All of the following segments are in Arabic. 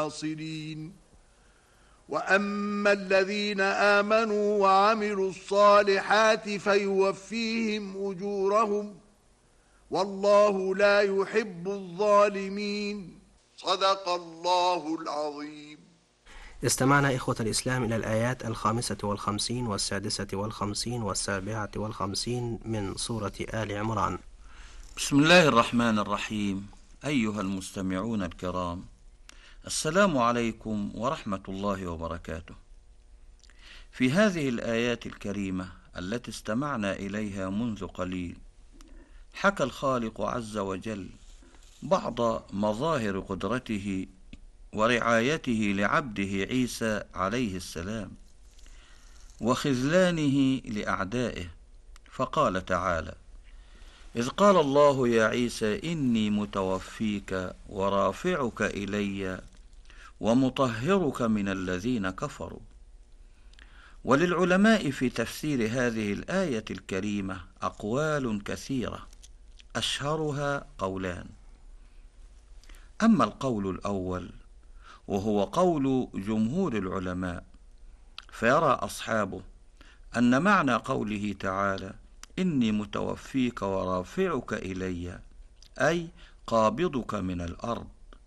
الناصرين. وأما الذين آمنوا وعملوا الصالحات فيوفيهم أجورهم والله لا يحب الظالمين. صدق الله العظيم. استمعنا إخوة الإسلام إلى الآيات 55 56 57 من سورة آل عمران. بسم الله الرحمن الرحيم. أيها المستمعون الكرام، السلام عليكم ورحمة الله وبركاته. في هذه الآيات الكريمة التي استمعنا إليها منذ قليل، حكى الخالق عز وجل بعض مظاهر قدرته ورعايته لعبده عيسى عليه السلام وخذلانه لأعدائه، فقال تعالى: إذ قال الله يا عيسى إني متوفيك ورافعك إلي ومطهرك من الذين كفروا. وللعلماء في تفسير هذه الآية الكريمة أقوال كثيرة، أشهرها قولان. أما القول الأول وهو قول جمهور العلماء، فيرى أصحابه أن معنى قوله تعالى إني متوفيك ورافعك إلي أي قابضك من الأرض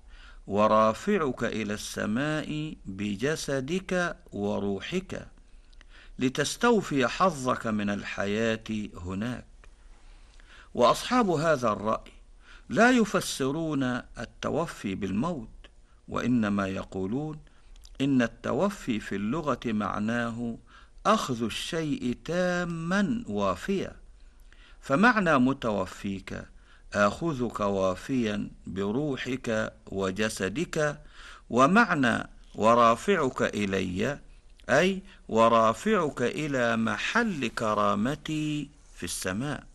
ورافعك إلى السماء بجسدك وروحك لتستوفي حظك من الحياة هناك. وأصحاب هذا الرأي لا يفسرون التوفي بالموت، وإنما يقولون إن التوفي في اللغة معناه أخذ الشيء تاما وافيا، فمعنى متوفيك آخذك وافيا بروحك وجسدك، ومعنى ورافعك إلي أي ورافعك إلى محل كرامتي في السماء.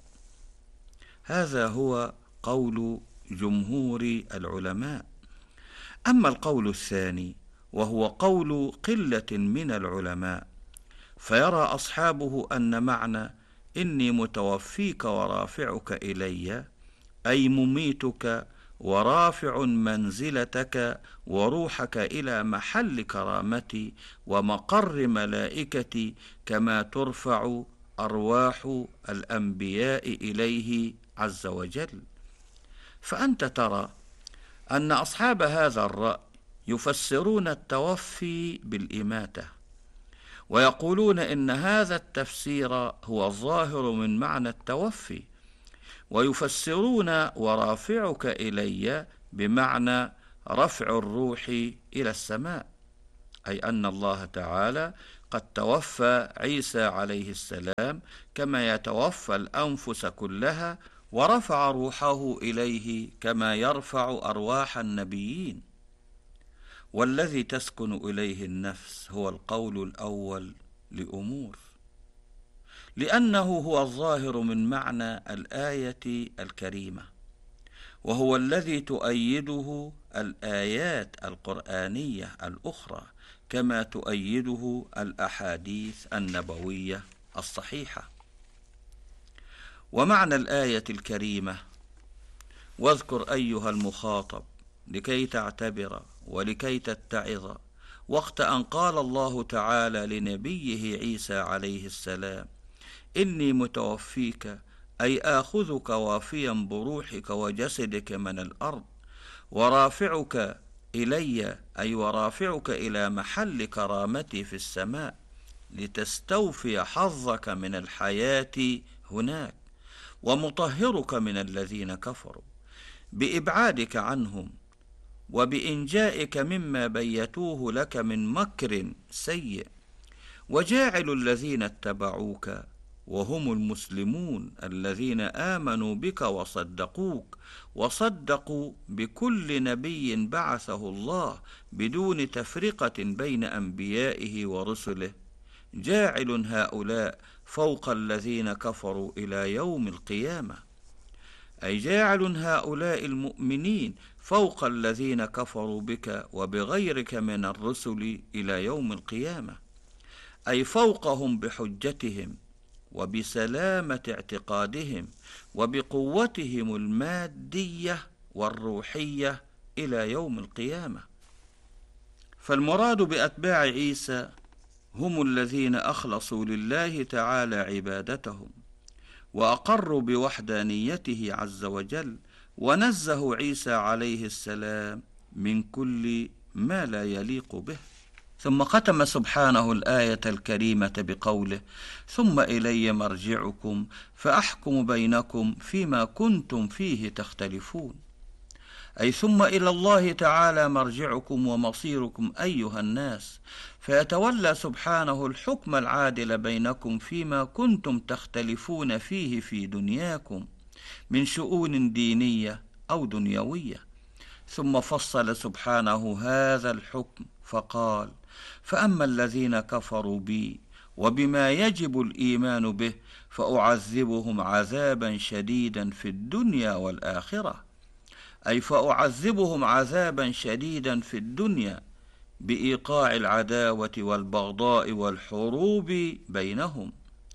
هذا هو قول جمهور العلماء. أما القول الثاني وهو قول قلة من العلماء، فيرى أصحابه أن معنى إني متوفيك ورافعك إلي أي مميتك ورافع منزلتك وروحك إلى محل كرامتي ومقر ملائكتي، كما ترفع أرواح الأنبياء إليه عز وجل. فأنت ترى أن أصحاب هذا الرأي يفسرون التوفي بالإماتة، ويقولون إن هذا التفسير هو الظاهر من معنى التوفي، ويفسرون ورافعك إلي بمعنى رفع الروح إلى السماء، أي أن الله تعالى قد توفى عيسى عليه السلام كما يتوفى الأنفس كلها، ورفع روحه إليه كما يرفع أرواح النبيين. والذي تسكن إليه النفس هو القول الأول لأمور، لأنه هو الظاهر من معنى الآية الكريمة، وهو الذي تؤيده الآيات القرآنية الأخرى، كما تؤيده الأحاديث النبوية الصحيحة. ومعنى الآية الكريمة: واذكر أيها المخاطب لكي تعتبر ولكي تتعظ وقت أن قال الله تعالى لنبيه عيسى عليه السلام إني متوفيك أي آخذك وافيا بروحك وجسدك من الأرض، ورافعك إلي أي ورافعك إلى محل كرامتي في السماء لتستوفي حظك من الحياة هناك، ومطهرك من الذين كفروا بإبعادك عنهم وبإنجائك مما بيتوه لك من مكر سيء، وجاعل الذين اتبعوك وهم المسلمون الذين آمنوا بك وصدقوك وصدقوا بكل نبي بعثه الله بدون تفرقة بين أنبيائه ورسله، جاعل هؤلاء فوق الذين كفروا إلى يوم القيامة، أي جاعل هؤلاء المؤمنين فوق الذين كفروا بك وبغيرك من الرسل إلى يوم القيامة، أي فوقهم بحجتهم وبسلامة اعتقادهم وبقوتهم المادية والروحية إلى يوم القيامة. فالمراد بأتباع عيسى هم الذين أخلصوا لله تعالى عبادتهم وأقروا بوحدانيته عز وجل، ونزهوا عيسى عليه السلام من كل ما لا يليق به. ثم ختم سبحانه الآية الكريمة بقوله: ثم إلي مرجعكم فأحكم بينكم فيما كنتم فيه تختلفون، أي ثم إلى الله تعالى مرجعكم ومصيركم أيها الناس، فيتولى سبحانه الحكم العادل بينكم فيما كنتم تختلفون فيه في دنياكم من شؤون دينية أو دنيوية. ثم فصل سبحانه هذا الحكم فقال: فأما الذين كفروا بي وبما يجب الإيمان به فأعذبهم عذابا شديدا في الدنيا والآخرة، أي فأعذبهم عذابا شديدا في الدنيا بإيقاع العداوة والبغضاء والحروب بينهم،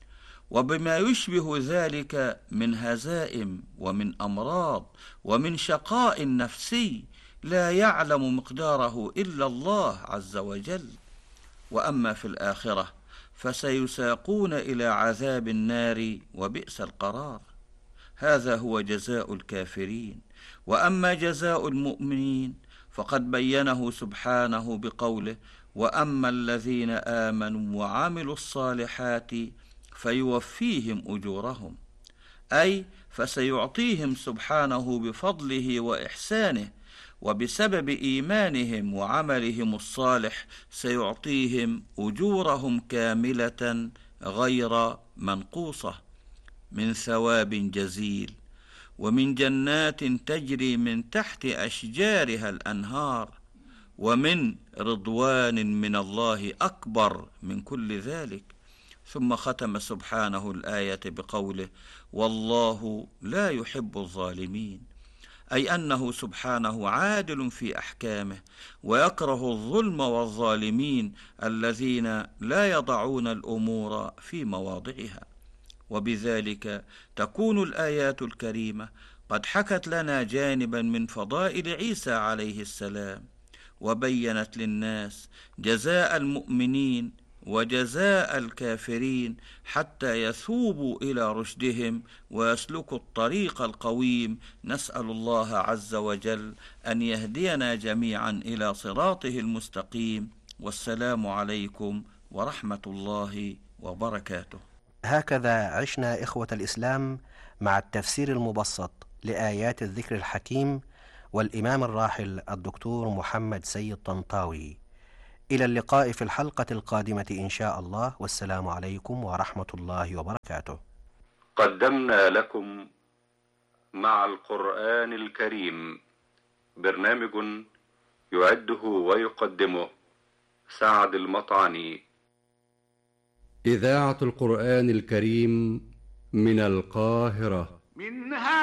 وبما يشبه ذلك من هزائم ومن أمراض ومن شقاء نفسي لا يعلم مقداره إلا الله عز وجل. وأما في الآخرة فسيساقون إلى عذاب النار وبئس القرار. هذا هو جزاء الكافرين. وأما جزاء المؤمنين فقد بينه سبحانه بقوله: وأما الذين آمنوا وعملوا الصالحات فيوفيهم أجورهم، أي فسيعطيهم سبحانه بفضله وإحسانه، وبسبب إيمانهم وعملهم الصالح سيعطيهم أجورهم كاملة غير منقوصة من ثواب جزيل، ومن جنات تجري من تحت أشجارها الأنهار، ومن رضوان من الله أكبر من كل ذلك. ثم ختم سبحانه الآية بقوله: والله لا يحب الظالمين، أي أنه سبحانه عادل في أحكامه ويكره الظلم والظالمين الذين لا يضعون الأمور في مواضعها. وبذلك تكون الآيات الكريمة قد حكت لنا جانبا من فضائل عيسى عليه السلام، وبينت للناس جزاء المؤمنين وجزاء الكافرين حتى يثوبوا إلى رشدهم ويسلكوا الطريق القويم. نسأل الله عز وجل أن يهدينا جميعا إلى صراطه المستقيم. والسلام عليكم ورحمة الله وبركاته. هكذا عشنا إخوة الإسلام مع التفسير المبسط لآيات الذكر الحكيم والإمام الراحل الدكتور محمد سيد طنطاوي. إلى اللقاء في الحلقة القادمة إن شاء الله، والسلام عليكم ورحمة الله وبركاته. قدمنا لكم مع القرآن الكريم برنامج يعده ويقدمه سعد المطعني. إذاعة القرآن الكريم من القاهرة. منها